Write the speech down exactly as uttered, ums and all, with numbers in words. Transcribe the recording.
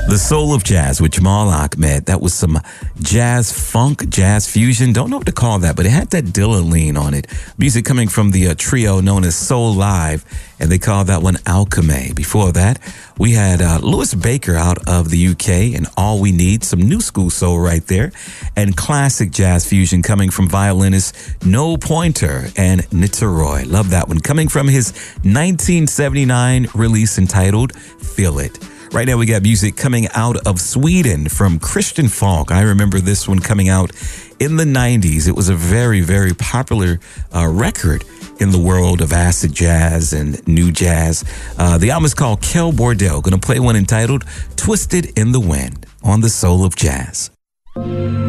The Soul of Jazz with Jamal Ahmed. That was some jazz funk, jazz fusion. Don't know what to call that, but it had that Dilla lean on it. Music coming from the uh, trio known as Soul Live, and they called that one Alchemy. Before that, we had uh, Louis Baker out of the U K and All We Need, some new school soul right there, and classic jazz fusion coming from violinist No Pointer and Niterói. Love that one. Coming from his nineteen seventy-nine release entitled Feel It. Right now we got music coming out of Sweden from Christian Falk. I remember this one coming out in the nineties. It was a very, very popular uh, record in the world of acid jazz and new jazz. Uh, the album is called Kel Bordel. Going to play one entitled Twisted in the Wind on the Soul of Jazz.